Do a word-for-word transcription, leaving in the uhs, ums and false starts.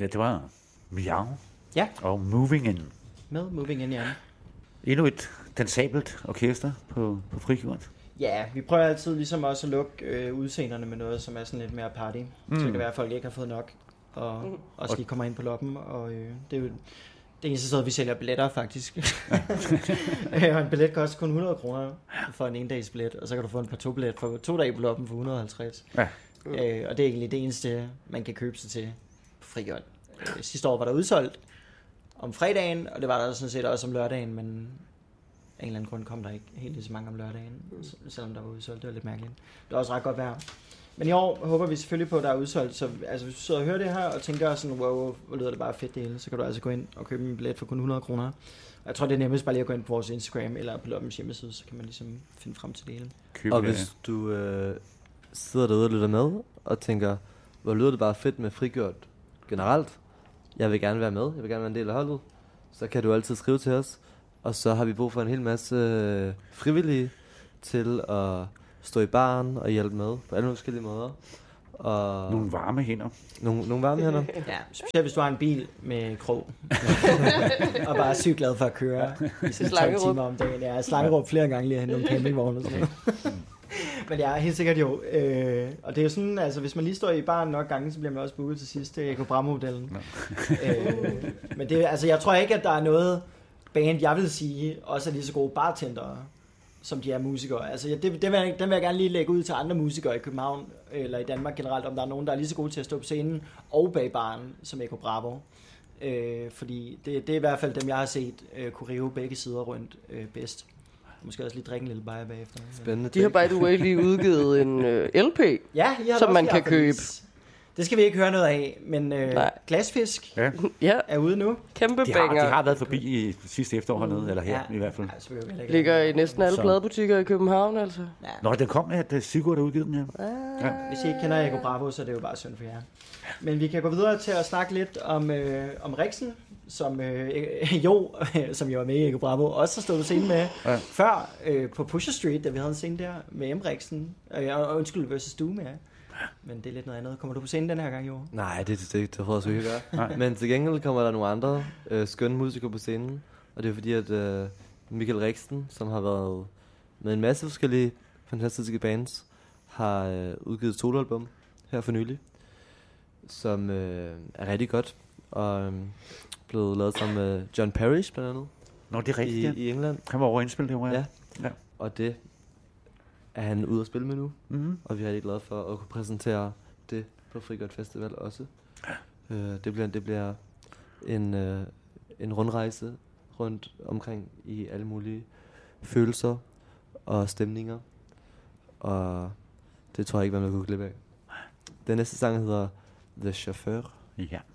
Ja, det var Miao. Ja. Og Moving In. Med Moving In, ja. Endnu et dansabelt orkester på, på Frigjort. Ja, vi prøver altid ligesom også at lukke øh, udseenderne med noget, som er sådan lidt mere party. Mm. Så det kan være, at folk ikke har fået nok, og mm. også lige kommer ind på loppen. Og øh, det er jo det eneste sted, vi sælger billetter, faktisk. Og en billet koster kun hundrede kroner for en endags billet, og så kan du få en par to billet for to dage på loppen for et hundrede og halvtreds. Ja. Øh, og det er egentlig det eneste, man kan købe sig til på Frigjort. Øh, sidste år var der udsolgt om fredagen, og det var der sådan set også om lørdagen, men af en eller anden grund kom der ikke helt lige så mange om lørdagen, selvom der var udsolgt. Det var lidt mærkeligt. Det var også ret godt vejr. Men i år håber vi selvfølgelig på, at der er udsolgt. Så altså, hvis du sidder og hører det her og tænker sådan, wow, hvor lyder det bare fedt det hele, så kan du altså gå ind og købe en billet for kun hundrede kroner. Og jeg tror, det er nemmest bare lige at gå ind på vores Instagram eller på Loppens hjemmeside, så kan man ligesom finde frem til det hele. Køb og det. Hvis du øh, sidder derude og lytter med og tænker, hvor lyder det bare fedt med Frigjort generelt, jeg vil gerne være med, jeg vil gerne være en del af holdet, så kan du altid skrive til os. Og så har vi brug for en hel masse frivillige til at stå i baren og hjælpe med på alle forskellige måder. Og nogle varme hænder. Nogle, nogle varme hænder. Ja, specielt hvis du har en bil med krog. Og bare er sygt glad for at køre i sådan tolv timer om dagen. Jeg har slangeråb flere gange lige at hente nogle campingvogne og sådan noget. Men ja, helt sikkert jo. Øh, og det er jo sådan, altså hvis man lige står i baren nok gange, så bliver man også booket til sidst. Det er Eko Bramo-modellen. øh, men det, altså, jeg tror ikke, at der er noget band, jeg vil sige, også er lige så gode bartendere, som de er musikere. Altså, det, det vil jeg, den vil jeg gerne lige lægge ud til andre musikere i København, eller i Danmark generelt, om der er nogen, der er lige så gode til at stå på scenen og bag baren, som Eko Bravo. Øh, fordi det, det er i hvert fald dem, jeg har set øh, kunne rive begge sider rundt øh, bedst. Måske også lige drikke en lille bajer bagefter. Spændende. De har by the way lige udgivet en øh, L P, ja, som man kan købe. Det skal vi ikke høre noget af, men øh, Glasfisk ja. er ude nu. Kæmpe de banger. Har, de har været forbi i sidste efterår hernede, mm. eller her ja. i hvert fald. Ja, ligger i næsten alle pladebutikker i København, altså. Ja. Nå, den kom, at Sigurd har udgivet den her. Ja. Ja. Hvis I ikke kender Eko Bravo, så er det jo bare synd for jer. Men vi kan gå videre til at snakke lidt om, øh, om Riksen, som øh, jo, som jo er med i Eko Bravo, også har stået på scenen med ja. før øh, på Pusher Street, da vi havde en scene der med M. Riksen. Øh, og undskyld, versus Doom, ja. Men det er lidt noget andet. Kommer du på scenen den her gang, jo? Nej, det, det, det, det tror jeg så ikke gøre. Men til gengæld kommer der nogle andre øh, skønne musikere på scenen. Og det er fordi, at øh, Michael Riksen, som har været med en masse forskellige fantastiske bands, har øh, udgivet et soloalbum her for nylig, som øh, er rigtig godt. Og øh, blevet lavet sammen med John Parrish blandt andet. Nå, det er rigtigt, i, ja. i England. Han var over indspillet det, ja. ja. Og det er han ude at spille med nu. Mm-hmm. Og vi er rigtig glade for at kunne præsentere det på Frigjort Festival også. Ja. Øh, det bliver, det bliver en, øh, en rundrejse rundt omkring i alle mulige følelser og stemninger. Og det tror jeg ikke, man vil kunne glip af. Den næste sang hedder The Chauffeur. Ja.